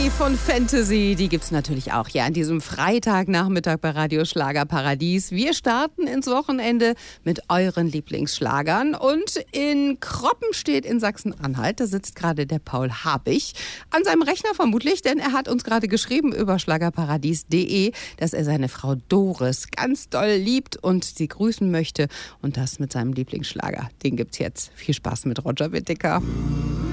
Melanie von Fantasy, die gibt's natürlich auch hier an diesem Freitagnachmittag bei Radio Schlager Paradies. Wir starten ins Wochenende mit euren Lieblingsschlagern. Und in Kroppenstedt in Sachsen-Anhalt, da sitzt gerade der Paul Habich an seinem Rechner vermutlich, denn er hat uns gerade geschrieben über schlagerparadies.de, dass er seine Frau Doris ganz doll liebt und sie grüßen möchte. Und das mit seinem Lieblingsschlager. Den gibt's jetzt. Viel Spaß mit Roger Whittaker.